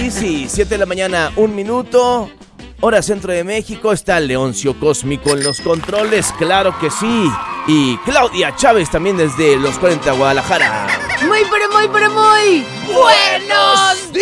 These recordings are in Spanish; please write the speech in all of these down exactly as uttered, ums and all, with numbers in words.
sí, siete de la mañana, un minuto, hora centro de México. Está Leoncio Cósmico en los controles, claro que sí. Y Claudia Chávez también desde los cuarenta Guadalajara. Muy, pero muy, pero muy buenos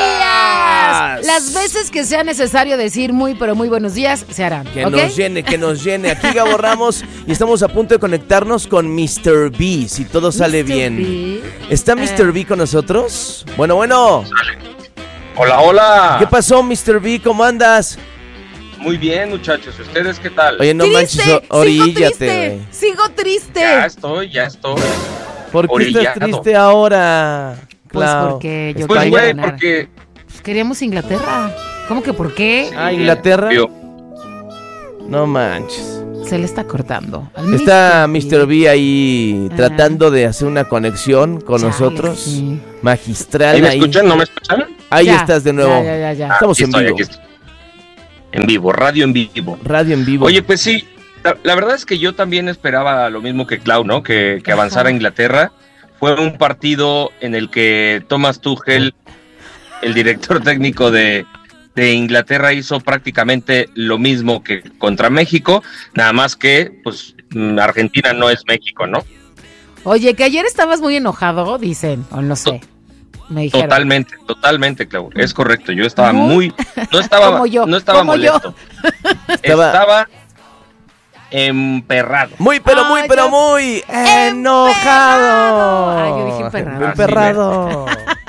días. Las veces que sea necesario decir muy, pero muy buenos días, se harán. Que ¿okay? nos llene, que nos llene. Aquí Gabo Ramos y estamos a punto de conectarnos con mister B, si todo sale mister bien. B. ¿Está mister Eh. B con nosotros? Bueno, bueno. Hola, hola. ¿Qué pasó, mister B? ¿Cómo andas? Muy bien, muchachos. ¿Ustedes qué tal? Oye, no Triste, manches, o- oríllate, sigo triste, güey. sigo triste. Ya estoy, ya estoy. ¿Por qué estás Orillado. triste ahora, Pues Clau? porque yo Pues, quería güey, ganar. porque... Pues queríamos Inglaterra. ¿Cómo que por qué? Ah, ¿Inglaterra? Yo- No manches. Se le está cortando. Al Está mister mister B ahí Ah. tratando de hacer una conexión con Chale, nosotros. sí. Magistral. ¿Ahí me ahí. escuchan? ¿No me escuchan? Ahí Ya, estás de nuevo. Ya, ya, ya, ya. Ah, Estamos aquí en estoy, vivo. aquí estoy. En vivo, radio en vivo. Radio en vivo. Oye, pues sí, la, la verdad es que yo también esperaba lo mismo que Clau, ¿no? Que, que Ajá. avanzara Inglaterra. Fue un partido en el que Thomas Tuchel, el director técnico de, de Inglaterra, hizo prácticamente lo mismo que contra México, nada más que, pues, mm, Argentina no es México, ¿no? Oye, que ayer estabas muy enojado, dicen, o no sé. Me dijeron. Totalmente, totalmente, Clau. Es correcto. Yo estaba ¿No? muy, no estaba, Como yo, no estaba como yo. molesto. Estaba- Estaba emperrado. Muy, pero muy, Ay, pero ya- muy enojado. Ay, yo dije emperrado. Emperrado.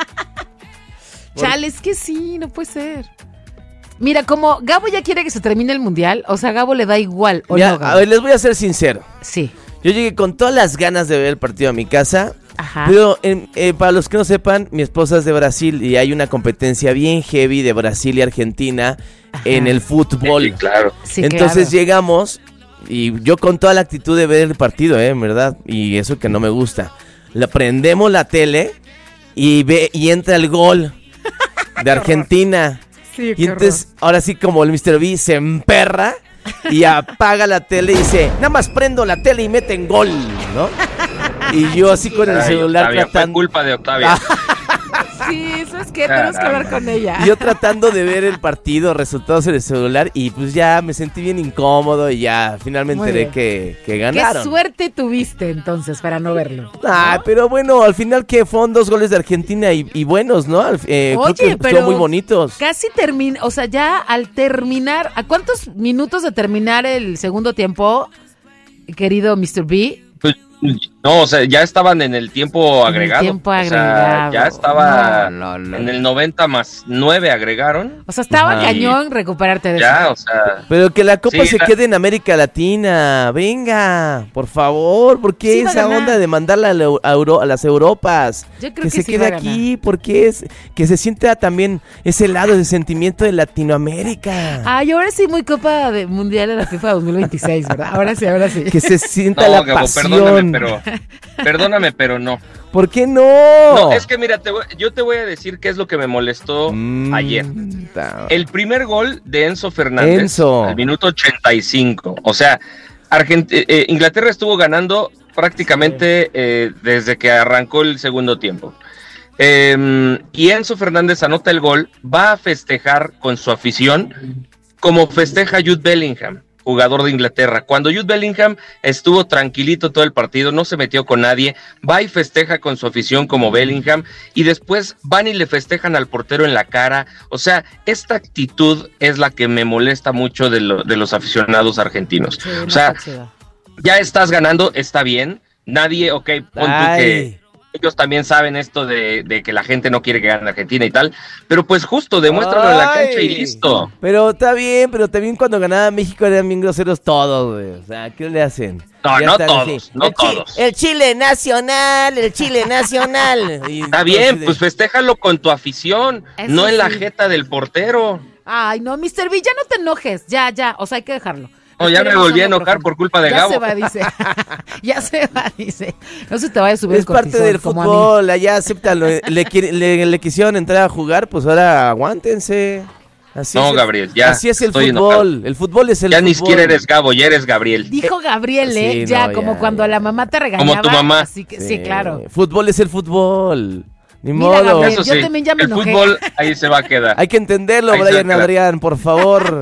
Chale, es que sí, no puede ser. Mira, como Gabo ya quiere que se termine el mundial, o sea, Gabo le da igual, ¿o Mira, no, Gabo? a ver, les voy a ser sincero. Sí. Yo llegué con todas las ganas de ver el partido a mi casa. Ajá. Pero en- eh, para los que no sepan, mi esposa es de Brasil y hay una competencia bien heavy de Brasil y Argentina Ajá. en el fútbol. Sí, claro. Sí, Entonces claro. llegamos y yo con toda la actitud de ver el partido, eh, en verdad, y eso que no me gusta. Le prendemos la tele y ve y entra el gol de Argentina. Sí, Y qué entonces, ahora sí, como el mister B se emperra y apaga la tele y dice, nada más prendo la tele y meten gol, ¿no? Y yo así con el Ay, celular Octavia, fue tratando... culpa de Octavia. Sí, ¿sabes qué? Tenemos que hablar con ella. Y yo tratando de ver el partido, resultados en el celular, y pues ya me sentí bien incómodo y ya finalmente Muy enteré bien. que, que Qué ganaron. suerte tuviste entonces para no verlo. Ah, pero bueno, al final que fueron dos goles de Argentina y, y buenos, ¿no? Al- eh, Oye, creo que pero estuvo muy bonitos. Casi termina, o sea, ya al terminar, ¿a cuántos minutos de terminar el segundo tiempo, querido mister B? Pues, no, o sea, ya estaban en el tiempo En el agregado. tiempo O sea, agregado. ya estaba No, no, no. en el noventa más nueve agregaron. O sea, estaba Ajá. cañón recuperarte de eso. Ya, o sea, Pero que la copa Sí, se la- quede en América Latina. Venga, por favor. ¿Por qué Sí va a esa ganar. onda de mandarla a, la Eu- a Euro- a las Europas? Yo creo que que se sí quede va a aquí, porque es que se sienta también ese lado de sentimiento de Latinoamérica. Ay, ahora sí muy Copa de Mundial en la FIFA dos mil veintiséis, ¿verdad? Ahora sí, ahora sí. Que se sienta no, la Gabo, pasión. perdóname, pero perdóname, pero no. ¿Por qué no? No, es que mira, te voy- yo te voy a decir qué es lo que me molestó Mm, ayer. ta- El primer gol de Enzo Fernández Enzo. al minuto ochenta y cinco. O sea, Argent- eh, eh, Inglaterra estuvo ganando prácticamente eh, desde que arrancó el segundo tiempo. Eh, y Enzo Fernández anota el gol, va a festejar con su afición como festeja Jude Bellingham, jugador de Inglaterra. Cuando Jude Bellingham estuvo tranquilito todo el partido, no se metió con nadie, va y festeja con su afición como Bellingham, y después van y le festejan al portero en la cara. O sea, esta actitud es la que me molesta mucho de, lo- de los aficionados argentinos. Sí, O no sea, está chido. ya estás ganando, está bien, nadie, ok, pon tú Ay. que ellos también saben esto de, de que la gente no quiere que gane Argentina y tal, pero pues justo, demuéstralo en la cancha y Ay. listo. Pero está bien, pero también cuando ganaba México eran bien groseros todos, güey. O sea, ¿qué le hacen? No, Ya no están todos, no el chi- todos. El Chile nacional, el Chile nacional. Y Está entonces bien, de- pues festéjalo con tu afición, Eso no en la sí. jeta del portero. Ay, no, mister B, ya no te enojes. Ya, ya, o sea, hay que dejarlo. No, ya me Esperemos volví a algo enojar profundo. por culpa de ya Gabo. Ya se va, dice. ya se va, dice. No se te vaya a subir Es el parte cortisol, del como a mí. fútbol, allá acéptalo. le, quiere- le, le quisieron entrar a jugar, pues ahora aguántense. Así No, es el- Gabriel, ya Así es el estoy fútbol. enojado. El fútbol es el Ya fútbol. ni siquiera eres Gabo, ya eres Gabriel. Dijo Gabriel, ¿eh? Sí, ya, no, como ya, cuando ya. a la mamá te regañaba. Como tu mamá. Así que, sí, claro. Fútbol es el fútbol. Ni Mira, modo. Gabriel, Eso yo sí, también ya me el enojé. fútbol ahí se va a quedar. Hay que entenderlo, Ahí se Brian queda. Adrián, por favor.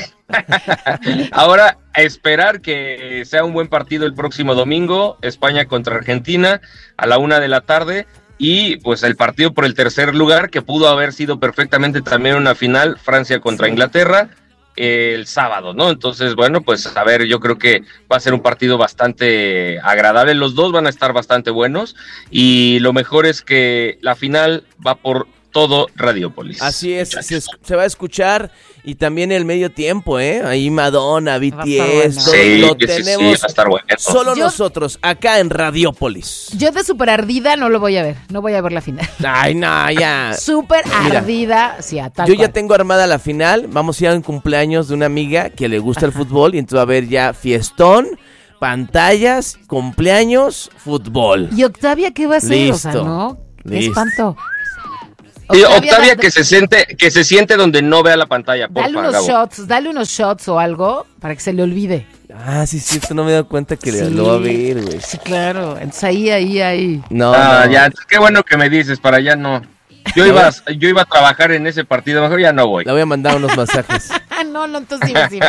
Ahora, a esperar que sea un buen partido el próximo domingo, España contra Argentina, a la una de la tarde, y pues el partido por el tercer lugar, que pudo haber sido perfectamente también una final, Francia contra Inglaterra, el sábado, ¿no? Entonces, bueno, pues a ver, yo creo que va a ser un partido bastante agradable, los dos van a estar bastante buenos, y lo mejor es que la final va por todo Radiopolis. Así es, se, se va a escuchar, y también el medio tiempo, ¿eh? Ahí Madonna, B T S, bueno. todo Sí, lo sí, sí, tenemos va a estar bueno. solo Yo- nosotros, acá en Radiopolis. Yo de super ardida no lo voy a ver. No voy a ver la final. Ay, no, ya. Súper Mira, ardida, sí, a tal Yo ya cual. tengo armada la final, vamos a ir a un cumpleaños de una amiga que le gusta el fútbol, y entonces va a haber ya fiestón, pantallas, cumpleaños, fútbol. ¿Y Octavia qué va a hacer? O sea, Listo. ¿no? Qué Listo. espanto. Sí, Octavia da- que se siente, que se siente donde no vea la pantalla, porfa, Dale unos Gabo. shots, dale unos shots o algo para que se le olvide. Ah, sí, sí, esto no me he dado cuenta que Sí. lo va a ver, güey. Sí, claro. Entonces ahí, ahí, ahí. No, Ah, no. ya, qué bueno que me dices, para allá no. Yo iba, a- yo iba a trabajar en ese partido, mejor ya no voy. Le voy a mandar unos masajes. Ah, no, no, entonces dime, dime.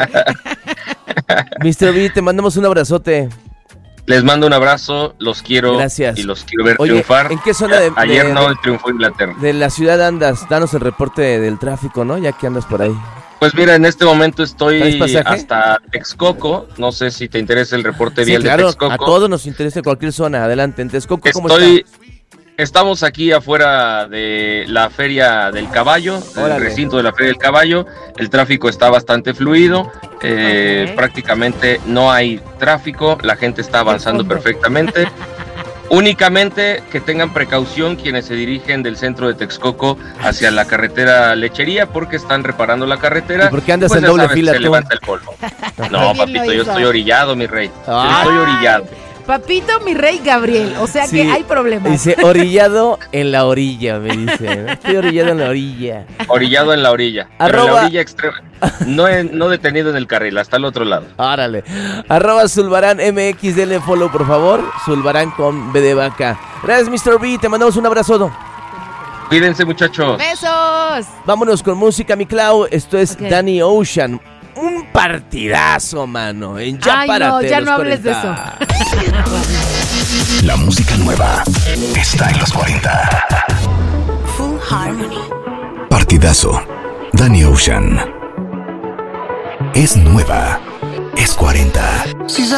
mister B, te mandamos un abrazote. Les mando un abrazo, los quiero Gracias. y los quiero ver Oye, triunfar. ¿en qué zona de- Ayer de- no de- triunfó Inglaterra. De la ciudad andas, danos el reporte del tráfico, ¿no? Ya que andas por ahí. Pues mira, en este momento ¿Traes estoy pasaje? hasta Texcoco. No sé si te interesa el reporte Sí, vial claro, de Texcoco. a todos nos interesa cualquier zona. Adelante, en Texcoco, ¿cómo Estoy, está? estamos aquí afuera de la Feria del Caballo, el Órale. recinto de la Feria del Caballo. El tráfico está bastante fluido, eh, Ok. prácticamente no hay tráfico, la gente está avanzando fondo. perfectamente. Únicamente que tengan precaución quienes se dirigen del centro de Texcoco hacia la carretera Lechería, porque están reparando la carretera. ¿Y por qué andas Pues en ya doble sabes, fila se tú? levanta el polvo. No, Bien lo papito, yo hizo. estoy orillado, mi rey. Yo Ah. estoy orillado. Papito, mi rey Gabriel. O sea Sí. que hay problemas. Dice, orillado en la orilla, me dice. ¿no? Estoy orillado en la orilla. Orillado en la orilla. Pero en Arroba- la orilla extrema. No, en- no detenido en el carril, hasta el otro lado. Árale. Arroba Zulbarán M X, denle follow, por favor. Zulbarán con B de vaca. Gracias, mister B, te mandamos un abrazo. Cuídense, muchachos. ¡Besos! Vámonos con música, mi Clau. Esto es Ok. Danny Ocean. Un partidazo, mano. En Ya Ay, Párate, no, ya los no hables de cuarenta. La música nueva está en los cuarenta. Full Harmony. Partidazo. Danny Ocean. Es nueva. Es cuarenta.